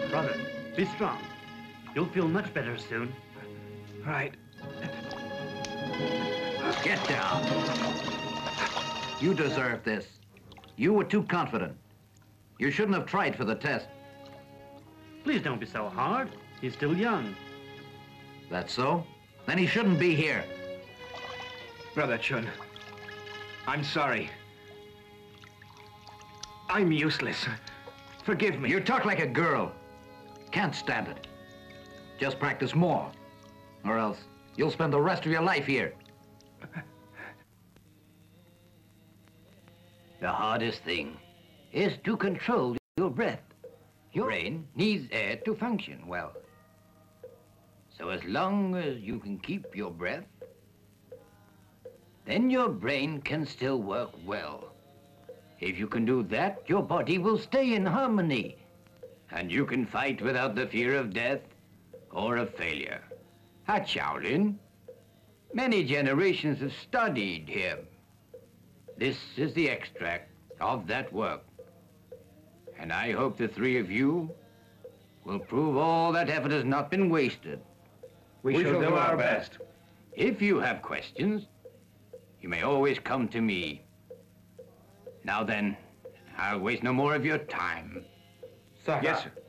Brother, be strong. You'll feel much better soon. Right. Get down. You deserve this. You were too confident. You shouldn't have tried for the test. Please don't be so hard. He's still young. That's so? Then he shouldn't be here. Brother Chun, I'm sorry. I'm useless. Forgive me. You talk like a girl. Can't stand it. Just practice more, or else you'll spend the rest of your life here. The hardest thing is to control your breath. Your brain needs air to function well. So as long as you can keep your breath, then your brain can still work well. If you can do that, your body will stay in harmony, and you can fight without the fear of death or of failure. At Shaolin, many generations have studied him. This is the extract of that work. And I hope the three of you will prove all that effort has not been wasted. We shall do our best. If you have questions, you may always come to me. Now then, I'll waste no more of your time. Yes, sir.